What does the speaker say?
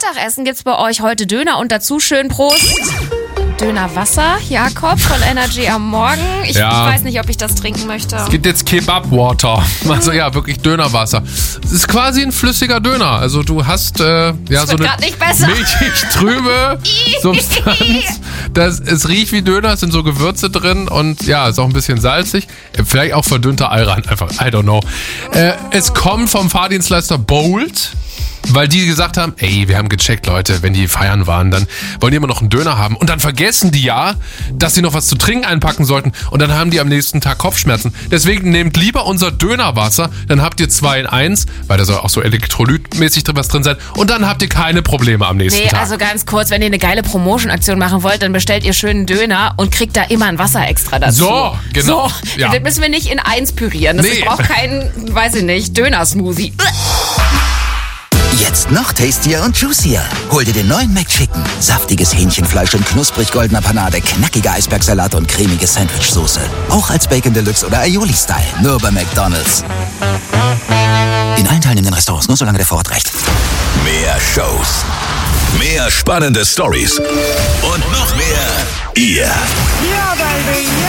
Mittagessen gibt's bei euch heute Döner und dazu schön Prost. Dönerwasser, Jakob von Energy am Morgen. Ich weiß nicht, ob ich das trinken möchte. Es gibt jetzt Kebab-Water. Also ja, wirklich Dönerwasser. Es ist quasi ein flüssiger Döner. Also du hast so eine milchig trübe Substanz. Es riecht wie Döner, es sind so Gewürze drin und ja, ist auch ein bisschen salzig. Vielleicht auch verdünnter Ayran einfach. I don't know. Es kommt vom Fahrdienstleister Bolt. Weil die gesagt haben, ey, wir haben gecheckt, Leute, wenn die feiern waren, dann wollen die immer noch einen Döner haben. Und dann vergessen die dass sie noch was zu trinken einpacken sollten. Und dann haben die am nächsten Tag Kopfschmerzen. Deswegen nehmt lieber unser Dönerwasser, dann habt ihr 2 in 1, weil da soll auch so elektrolytmäßig was drin sein. Und dann habt ihr keine Probleme am nächsten Tag. Also ganz kurz, wenn ihr eine geile Promotion-Aktion machen wollt, dann bestellt ihr schönen Döner und kriegt da immer ein Wasser extra dazu. So, genau. So, das müssen wir nicht in 1 pürieren. Das braucht keinen, weiß ich nicht, Döner-Smoothie. Jetzt noch tastier und juicier. Hol dir den neuen McChicken. Saftiges Hähnchenfleisch in knusprig goldener Panade, knackiger Eisbergsalat und cremige Sandwichsoße. Auch als Bacon Deluxe oder Aioli-Style. Nur bei McDonald's. In allen teilnehmenden Restaurants, nur solange der Vorrat reicht. Mehr Shows. Mehr spannende Stories. Und noch mehr ihr. Ja, baby, ja.